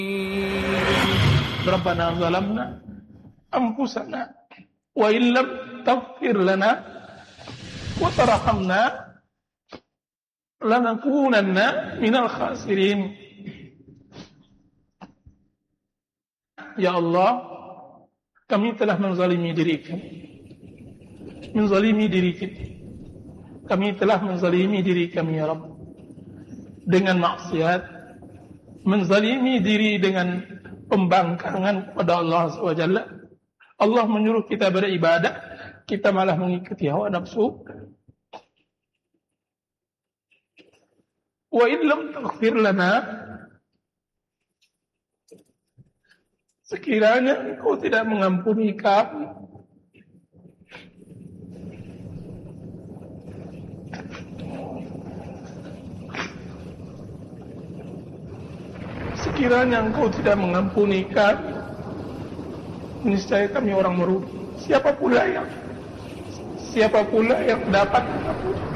Rabbana zalamna anfusana wa illam taghfir lana wa tarhamna lanakunanna minal khasirin. Ya Allah, kami telah menzalimi diri kami. Kami telah menzalimi diri kami ya Rabb dengan maksiat, menzalimi diri dengan pembangkangan kepada Allah SWT. Allah menyuruh kita beribadah, kita malah mengikuti hawa nafsu. Wa illam taghfir lana, sekiranya Engkau tidak mengampuni kami, sekiranya Engkau tidak mengampuni kami, niscaya kami orang merugi. Siapa pula yang dapat mengampuni?